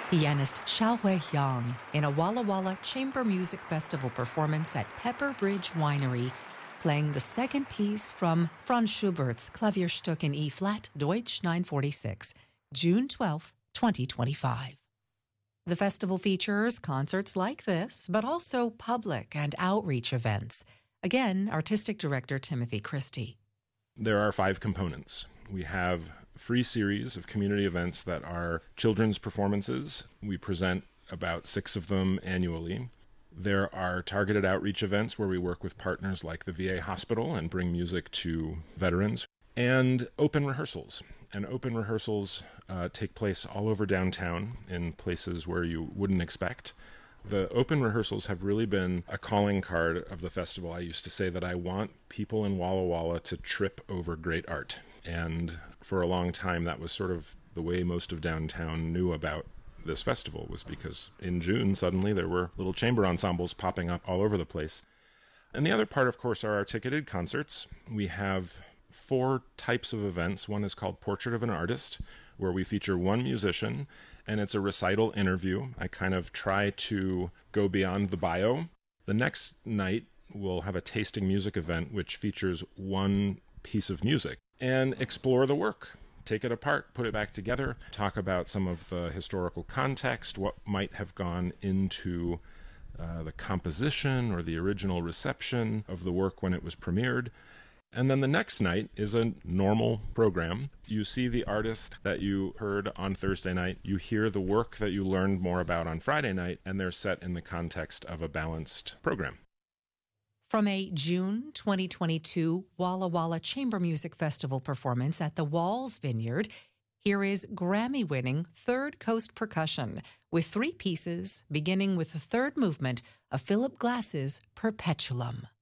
Pianist Xiaohui Yang in a Walla Walla Chamber Music Festival performance at Pepper Bridge Winery, playing the second piece from Franz Schubert's Klavierstück in E-flat, Deutsch 946, June 12, 2025. The festival features concerts like this, but also public and outreach events. Again, Artistic Director Timothy Christie. There are 5 components. We have a free series of community events that are children's performances. We present about 6 of them annually. There are targeted outreach events where we work with partners like the VA hospital and bring music to veterans, and open rehearsals. And open rehearsals take place all over downtown in places where you wouldn't expect. The open rehearsals have really been a calling card of the festival. I used to say that I want people in Walla Walla to trip over great art. And for a long time, that was sort of the way most of downtown knew about this festival, was because in June, suddenly there were little chamber ensembles popping up all over the place. And the other part, of course, are our ticketed concerts. We have 4 types of events. One is called Portrait of an Artist, where we feature one musician, and it's a recital interview. I kind of try to go beyond the bio. The next night, we'll have a tasting music event, which features one piece of music, and explore the work. Take it apart, put it back together, talk about some of the historical context, what might have gone into the composition or the original reception of the work when it was premiered. And then the next night is a normal program. You see the artist that you heard on Thursday night, you hear the work that you learned more about on Friday night, and they're set in the context of a balanced program. From a June 2022 Walla Walla Chamber Music Festival performance at the Walls Vineyard, here is Grammy-winning Third Coast Percussion with 3 pieces, beginning with the third movement of Philip Glass's Perpetuum.